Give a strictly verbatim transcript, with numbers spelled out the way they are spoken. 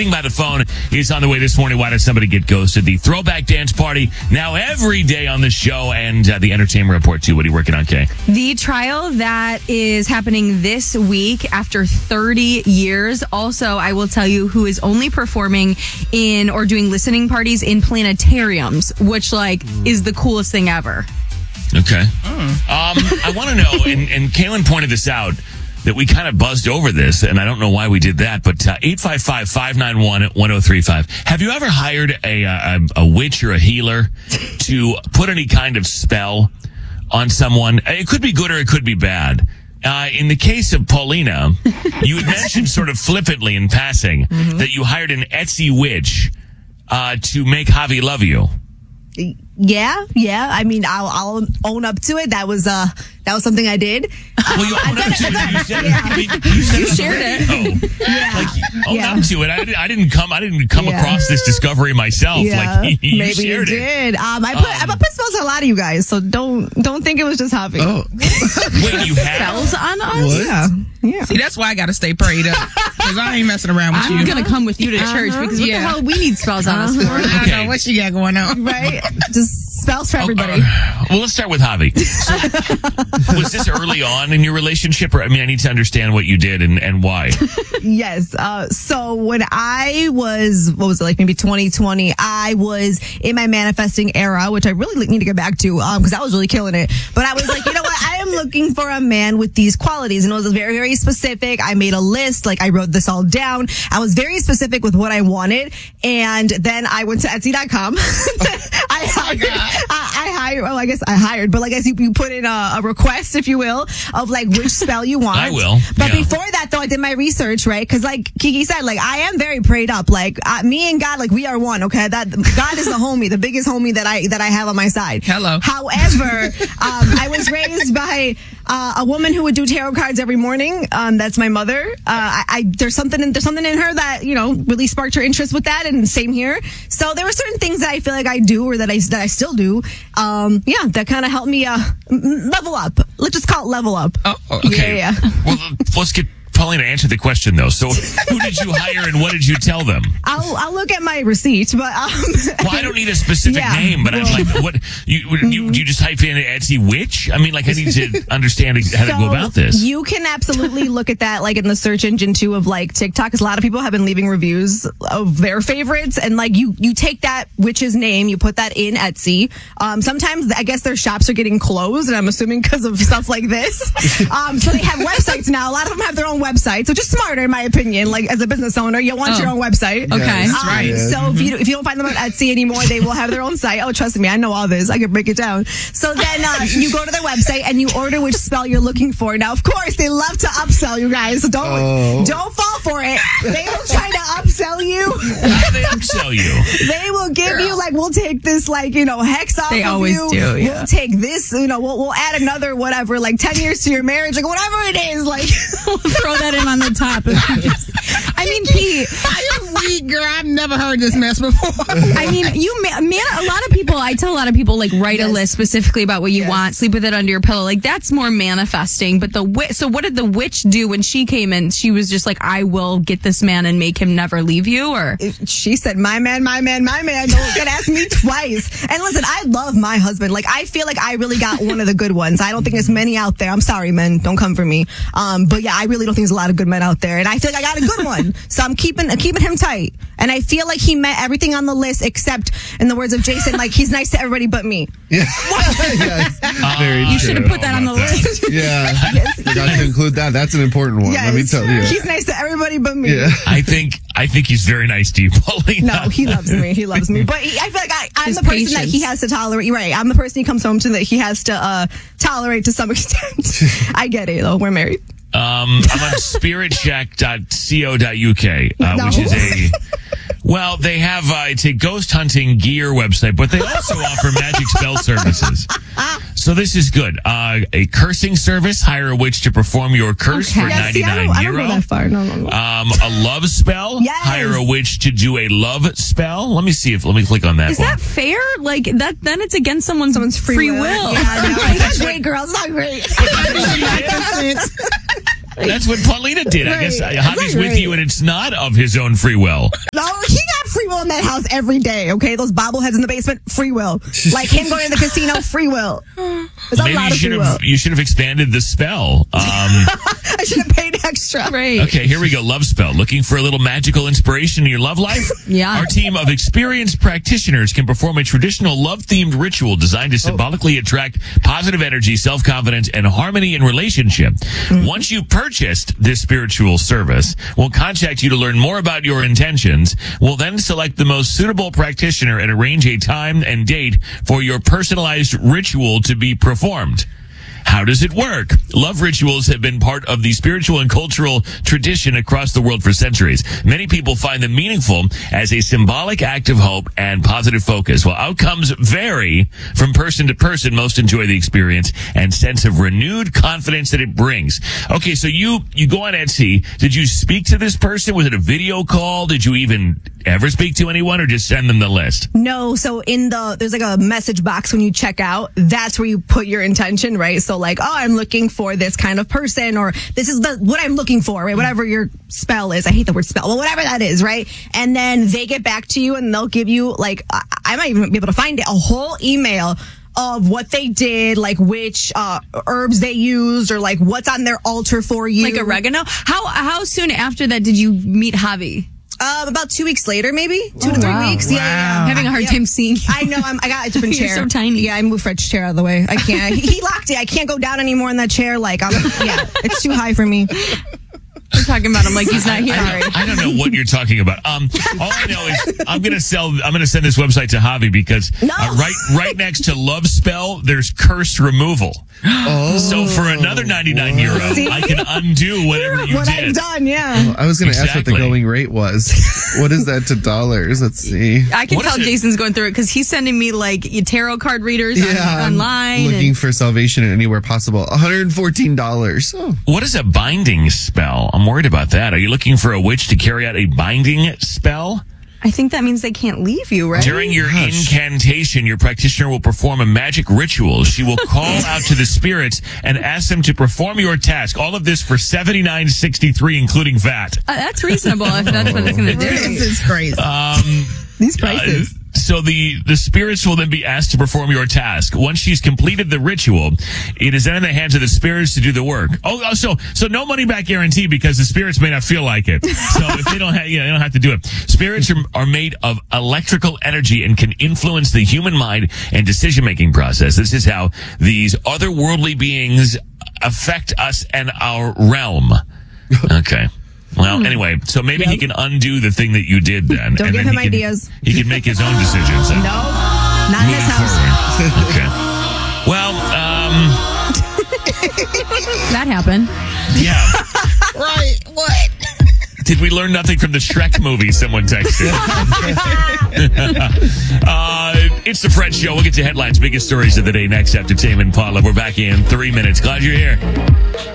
waiting by the phone is on the way this morning. Why did somebody get ghosted? The Throwback Dance Party now every day on the show, and uh, the Entertainment Report too. What are you working on, Kay? The trial that is happening this week after thirty years. Also, I will tell you who is only performing in or doing listening parties in planetariums, which like is the coolest thing ever. Okay. Mm. Um, I want to know, and, and Kaylin pointed this out, that we kind of buzzed over this, and I don't know why we did that, but uh, eight five five, five nine one, one oh three five. Have you ever hired a, a a witch or a healer to put any kind of spell on someone? It could be good or it could be bad. Uh, in the case of Paulina, you had mentioned sort of flippantly in passing mm-hmm. that you hired an Etsy witch uh, to make Javi love you. Yeah, yeah. I mean, I'll, I'll own up to it. That was uh, that was something I did. Well, you owned up to it. You said it. I mean, you, said you it shared it. Yeah. Like, own yeah. up to it. I, I didn't come. I didn't come yeah. across this discovery myself. Yeah. Like you maybe shared you it. did. Um, I put um, I put spells on a lot of you guys, so don't don't think it was just Javi. Oh, wait, you have spells on us? What? Yeah. Yeah. See, that's why I got to stay prayed up, because I ain't messing around with I'm you. I'm gonna come with you to uh-huh. church because what yeah. the hell we need spells on us for? I don't Okay. know what you got going on. Right? Just spells for everybody. Oh, uh, well, let's start with Javi. So, was this early on in your relationship? Or I mean, I need to understand what you did and, and why. Yes. Uh, so when I was, what was it, like maybe twenty twenty, I was in my manifesting era, which I really need to get back to um, because I was really killing it. But I was like, you know what? I am looking for a man with these qualities. And it was very, very specific. I made a list. Like I wrote this all down. I was very specific with what I wanted. And then I went to Etsy dot com. I hired, I, I hired, well, I guess I hired, but like, I guess you, you put in a, a request, if you will, of like which spell you want. I will. But yeah. before that, though, I did my research, right? Because like Kiki said, like I am very prayed up. Like uh, me and God, like we are one. Okay, that God is the homie, the biggest homie that I that I have on my side. Hello. However, um, I was raised by uh, a woman who would do tarot cards every morning. Um, that's my mother. Uh, I, I there's something in, there's something in her that you know really sparked her interest with that, and same here. So there were certain things that I feel like I do or that I that I still do. Um, yeah, that kind of helped me uh, level up. Let's just call it level up. Oh, okay. Yeah, yeah. Well, let's get Paulina answer the question though. So, who did you hire and what did you tell them? I'll I'll look at my receipt, but um. Well, I don't need a specific yeah, name, but well, I'm like, what you you you just type in Etsy witch? I mean, like, I need to understand how so to go about this. You can absolutely look at that, like in the search engine too of like TikTok, because a lot of people have been leaving reviews of their favorites, and like you you take that witch's name, you put that in Etsy. Um, sometimes I guess their shops are getting closed, and I'm assuming because of stuff like this. Um, so they have websites now. A lot of them have their own websites, which is smarter in my opinion. Like as a business owner, you want oh. your own website. Okay, yes, um, right. So Mm-hmm. if you if you don't find them on Etsy anymore, they will have their own site. Oh, trust me, I know all this. I can break it down. So then uh, you go to their website and you order which spell you're looking for. Now, of course, they love to upsell you guys. So don't Oh. don't fall for it. They will try to upsell you. How do they upsell you? They will give you like, we'll take this like you know hex off They of always you. do, yeah. We'll take this. You know, we'll we'll add another whatever, like ten years to your marriage, like whatever it is, like. Throw that in on the top. I mean, Pete. I am weak, girl. I've never heard this mess before. I mean, you man. A lot of people. I tell a lot of people like write Yes. a list specifically about what you Yes. want. Sleep with it under your pillow. Like that's more manifesting. But the witch. So what did the witch do when she came in? She was just like, I will get this man and make him never leave you. Or She said, my man, my man, my man. Don't get ask me twice. And listen, I love my husband. Like, I feel like I really got one of the good ones. I don't think there's many out there. I'm sorry, men. Don't come for me. Um, but yeah, I really don't think there's a lot of good men out there. And I feel like I got a good one. So I'm keeping, keeping him tight. And I feel like he met everything on the list except, in the words of Jason, like, he's nice to everybody but me. Yeah. yes. Very you true. should have put that on the list. Yeah. Yes. Forgot to include that. That's an important one. Yes. Let me tell you. He's nice to everybody but me. Yeah. I think I think he's very nice to you, Paulina. No, he loves me. He loves me. But he, I feel like I, I'm His the person patience. that he has to tolerate. Right. I'm the person he comes home to that he has to uh, tolerate to some extent. I get it, though. We're married. Um, I'm on spirit check dot co dot u k, uh, No. which is a, well, they have, uh, it's a ghost hunting gear website, but they also offer magic spell services. So this is good. Uh, a cursing service, hire a witch to perform your curse Okay. for Yeah, see, I ninety-nine don't, I don't euro. go that far. No, no, no. Um, a love spell, Yes. hire a witch to do a love spell. Let me see if, let me click on that Is one. that fair? Like that? Then it's against someone's, Someone's free, will. Yeah, no, it's not great, girl. It's not great. That's what Paulina did. I Right. guess uh, That's Javi's not with right. you, and it's not of his own free will. No, he got free will in that house every day, okay? Those bobbleheads in the basement, free will. Like him going to the casino, free will. There's a Maybe lot you of should free will. have you should have expanded the spell. Um, I should have paid extra. Right. okay, here we go. Love spell. Looking for a little magical inspiration in your love life? Yeah. Our team of experienced practitioners can perform a traditional love-themed ritual designed to symbolically attract positive energy, self-confidence, and harmony in relationship. Once you've purchased this spiritual service, we'll contact you to learn more about your intentions. We'll then select the most suitable practitioner and arrange a time and date for your personalized ritual to be performed. How does it work? Love rituals have been part of the spiritual and cultural tradition across the world for centuries. Many people find them meaningful as a symbolic act of hope and positive focus. While outcomes vary from person to person, most enjoy the experience and sense of renewed confidence that it brings. Okay, so you, you go on Etsy. Did you speak to this person? Was it a video call? Did you even ever speak to anyone or just send them the list? No, so in the, there's like a message box when you check out. That's where you put your intention, right? So like, oh, I'm looking for this kind of person, or this is the what I'm looking for, right? Whatever your spell is. I hate the word spell, but whatever that is, right? And then they get back to you and they'll give you like, I, I might even be able to find it, a whole email of what they did, like which uh, herbs they used, or like what's on their altar for you. Like oregano. How how soon after that did you meet Javi? Um, about two weeks later, maybe two to three wow. weeks. Yeah, yeah, yeah. I'm having a hard Yep. time seeing. I know. I'm, I got a different You're chair. so tiny. Yeah, I moved Fred's chair out of the way. I can't. he, he locked it. I can't go down anymore in that chair. Like, I'm. Yeah, it's too high for me. We're talking about him like he's not here. I don't, I don't know what you're talking about. Um, all I know is I'm gonna sell. I'm gonna send this website to Javi because No. uh, right, right next to love spell, there's curse removal. Oh, So for another ninety-nine euro, See? I can undo whatever you what did. I've done, yeah. I was going to ask what the Exactly. going rate was. What is that to dollars? Let's see. I can What tell is it? Jason's going through it because he's sending me like tarot card readers on, Yeah, I'm online. looking and- for salvation anywhere possible. one hundred fourteen dollars. Oh. What is a binding spell? I'm worried about that. Are you looking for a witch to carry out a binding spell? I think that means they can't leave you, right? During your Gosh. incantation, your practitioner will perform a magic ritual. She will call out to the spirits and ask them to perform your task. All of this for seventy-nine sixty-three, including V A T. Uh, that's reasonable if that's what it's going to This do. is crazy. Um, These prices. Uh, so the, the spirits will then be asked to perform your task. Once she's completed the ritual, it is then in the hands of the spirits to do the work. Oh, oh, so so no money back guarantee because the spirits may not feel like it. So if they don't have, yeah, they don't have to do it. Spirits are, are made of electrical energy and can influence the human mind and decision making process. This is how these otherworldly beings affect us and our realm. Okay. Well, anyway, so maybe he can undo the thing that you did then. Don't and give then him he can, ideas. He can make his own decisions. then. No, not in Moving this house. forward. Okay. Well, um, That happened. yeah. Right. What? Did we learn nothing from the Shrek movie? Someone texted. uh, it's the Fred Show. We'll get to headlines, biggest stories of the day next after Tame and Paula. We're back in three minutes. Glad you're here.